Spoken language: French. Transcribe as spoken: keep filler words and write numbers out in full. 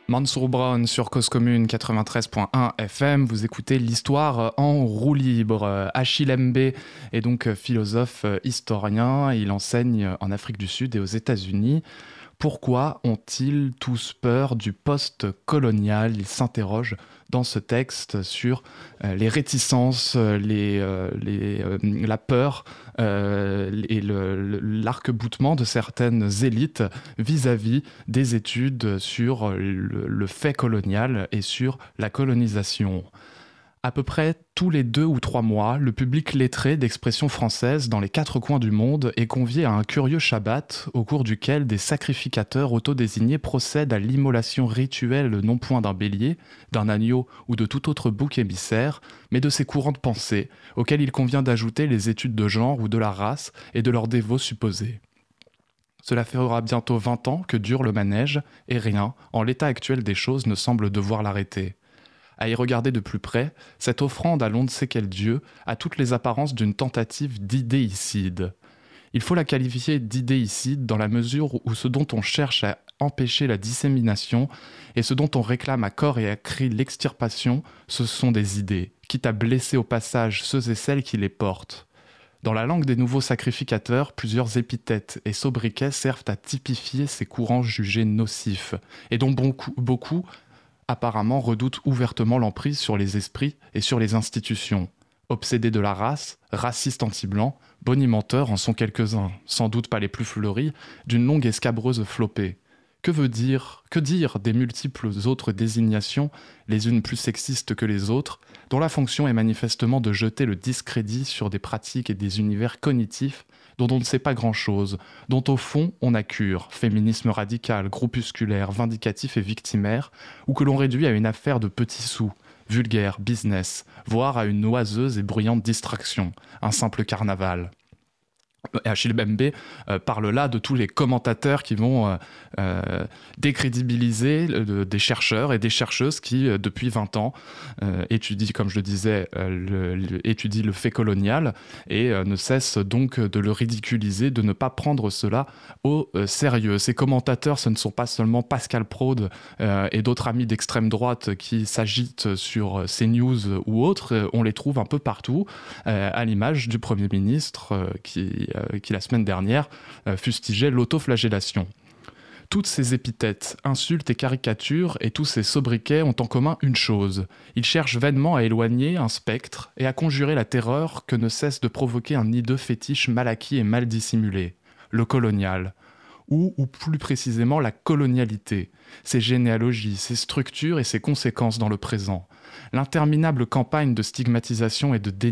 Mansour Brown sur Cause Commune quatre-vingt-treize point un F M, vous écoutez l'histoire en roue libre. Achille Mbé est donc philosophe historien, il enseigne en Afrique du Sud et aux États-Unis. Pourquoi ont-ils tous peur du post-colonial ? Il s'interroge dans ce texte sur euh, les réticences, les, euh, les, euh, la peur euh, et le, le, l'arc-boutement de certaines élites vis-à-vis des études sur le, le fait colonial et sur la colonisation. À peu près tous les deux ou trois mois, le public lettré d'expression française dans les quatre coins du monde est convié à un curieux Shabbat au cours duquel des sacrificateurs autodésignés procèdent à l'immolation rituelle non point d'un bélier, d'un agneau ou de tout autre bouc émissaire, mais de ces courants de pensée auxquels il convient d'ajouter les études de genre ou de la race et de leurs dévots supposés. Cela fera bientôt vingt ans que dure le manège, et rien, en l'état actuel des choses, ne semble devoir l'arrêter. À y regarder de plus près, cette offrande à l'on ne sait quel dieu a toutes les apparences d'une tentative d'idéicide. Il faut la qualifier d'idéicide dans la mesure où ce dont on cherche à empêcher la dissémination et ce dont on réclame à corps et à cri l'extirpation, ce sont des idées, quitte à blesser au passage ceux et celles qui les portent. Dans la langue des nouveaux sacrificateurs, plusieurs épithètes et sobriquets servent à typifier ces courants jugés nocifs, et dont beaucoup, beaucoup apparemment redoutent ouvertement l'emprise sur les esprits et sur les institutions. Obsédés de la race, racistes anti-blancs, bonimenteurs en sont quelques-uns, sans doute pas les plus fleuris, d'une longue et scabreuse flopée. Que veut dire, que dire des multiples autres désignations, les unes plus sexistes que les autres, dont la fonction est manifestement de jeter le discrédit sur des pratiques et des univers cognitifs dont on ne sait pas grand-chose, dont au fond on a cure, féminisme radical, groupusculaire, vindicatif et victimaire, ou que l'on réduit à une affaire de petits sous, vulgaire, business, voire à une oiseuse et bruyante distraction, un simple carnaval. Et Achille Mbé euh, parle là de tous les commentateurs qui vont euh, euh, décrédibiliser le, des chercheurs et des chercheuses qui, euh, depuis vingt ans, euh, étudient, comme je le disais, euh, le, le, étudient le fait colonial et euh, ne cessent donc de le ridiculiser, de ne pas prendre cela au euh, sérieux. Ces commentateurs, ce ne sont pas seulement Pascal Praud euh, et d'autres amis d'extrême droite qui s'agitent sur CNews ou autres, on les trouve un peu partout, euh, à l'image du Premier ministre euh, qui qui la semaine dernière euh, fustigeait l'autoflagellation. Toutes ces épithètes, insultes et caricatures et tous ces sobriquets ont en commun une chose. Ils cherchent vainement à éloigner un spectre et à conjurer la terreur que ne cesse de provoquer un hideux fétiche mal acquis et mal dissimulé, le colonial. Ou, ou plus précisément la colonialité, ses généalogies, ses structures et ses conséquences dans le présent. L'interminable campagne de stigmatisation et de déni